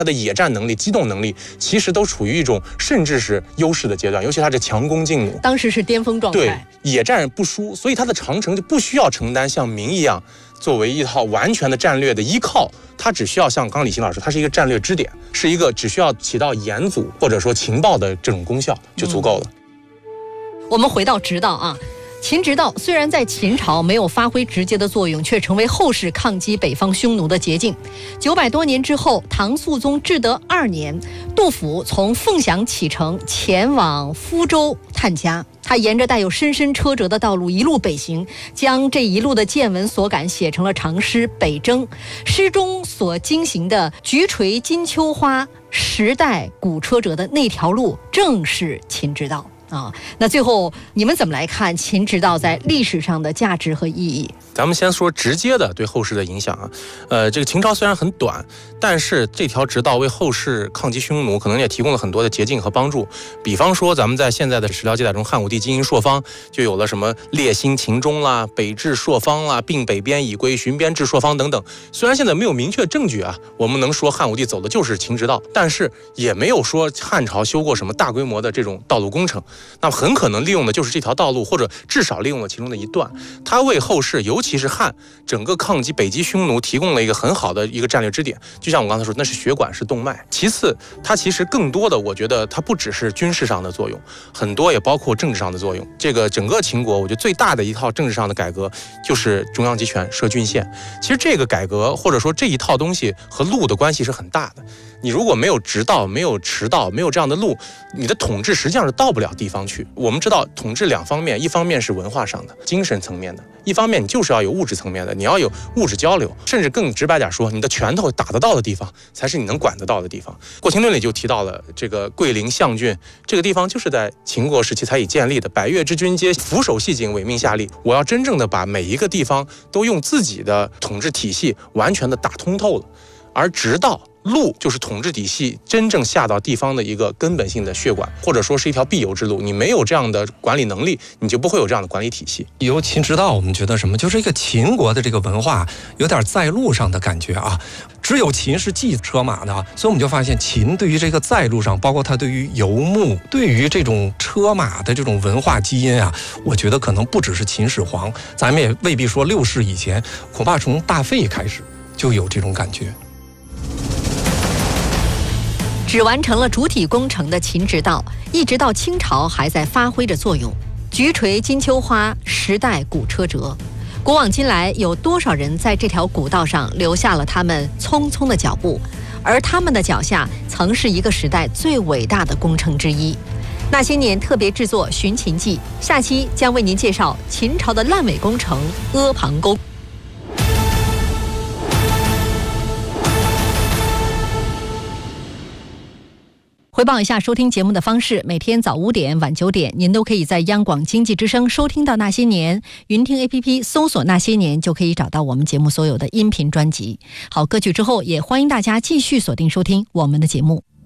它的野战能力、机动能力，其实都处于一种甚至是优势的阶段，尤其它是强弓劲弩， 当时是巅峰状态。 对，野战不输，所以它的长城就不需要承担像明一样作为一套完全的战略的依靠，它只需要像刚刚李欣老师，它是一个战略支点，是一个只需要起到掩阻或者说情报的这种功效就足够了。 我们回到直道啊。秦直道虽然在秦朝没有发挥直接的作用，却成为后世抗击北方匈奴的捷径。900多年之后，唐肃宗至德2年，杜甫从凤翔启程，前往福州探家。他沿着带有深深车辙的道路一路北行，将这一路的见闻所感写成了长诗《北征》。诗中所经行的菊垂金秋花，时代古车辙的那条路，正是秦直道。那最后你们怎么来看秦直道在历史上的价值和意义？ 咱们先说直接的对后世的影响啊，这个秦朝虽然很短，但是这条直道为后世抗击匈奴可能也提供了很多的捷径和帮助。比方说咱们在现在的史料记载中，汉武帝经营朔方，就有了什么列兴秦中啦、北至朔方啦、并北边以归、巡边至朔方等等。虽然现在没有明确证据啊，我们能说汉武帝走的就是秦直道，但是也没有说汉朝修过什么大规模的这种道路工程。那么很可能利用的就是这条道路，或者至少利用了其中的一段，它为后世尤其是汉整个抗击北击匈奴提供了一个很好的一个战略支点。就像我刚才说，那是血管，是动脉。其次，它其实更多的，我觉得它不只是军事上的作用，很多也包括政治上的作用。这个整个秦国，我觉得最大的一套政治上的改革就是中央集权设郡县。其实这个改革或者说这一套东西和路的关系是很大的。你如果没有直道、没有驰道、没有这样的路，你的统治实际上是到不了地方去。我们知道统治两方面，一方面是文化上的、精神层面的，一方面你就是要有物质层面的，你要有物质交流，甚至更直白点说，你的拳头打得到的地方才是你能管得到的地方。《过秦论》里就提到了这个桂林象郡这个地方，就是在秦国时期才以建立的。百越之军皆俯首系颈，委命下吏。我要真正的把每一个地方都用自己的统治体系完全的打通透了，而直到路就是统治体系真正下到地方的一个根本性的血管，或者说是一条必由之路。你没有这样的管理能力，你就不会有这样的管理体系。 由秦直道，我们觉得什么？就是一个秦国的这个文化有点在路上的感觉啊。只有秦是骑车马的，所以我们就发现秦对于这个在路上，包括他对于游牧，对于这种车马的这种文化基因啊，我觉得可能不只是秦始皇，咱们也未必说6世以前，恐怕从大费开始就有这种感觉。 只完成了主体工程的秦直道，一直到清朝还在发挥着作用。菊垂金秋花，时代古车辙。古往今来，有多少人在这条古道上留下了他们匆匆的脚步，而他们的脚下曾是一个时代最伟大的工程之一。那些年特别制作《寻秦记》，下期将为您介绍秦朝的烂尾工程阿房宫。回报一下收听节目的方式，每天早5点、晚9点，您都可以在央广经济之声收听到《那些年》，云听 APP 搜索《那些年》就可以找到我们节目所有的音频专辑。好，歌曲之后，也欢迎大家继续锁定收听我们的节目。